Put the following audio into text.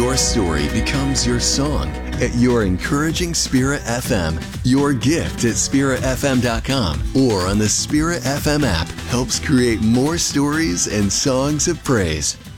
your story becomes your song at Your Encouraging Spirit FM. Your gift at spiritfm.com or on the Spirit FM app helps create more stories and songs of praise.